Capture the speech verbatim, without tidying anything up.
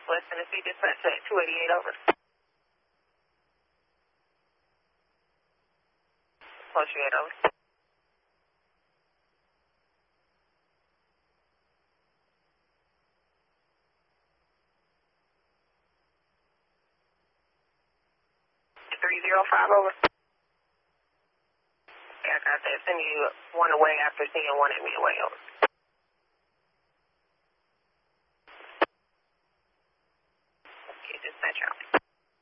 West Tennessee, dispatch at two eighty-eight, over. Close you eight, over. three zero five, over. Yeah, I got that. Send you one away after seeing one at me away, over. Okay, dispatch out.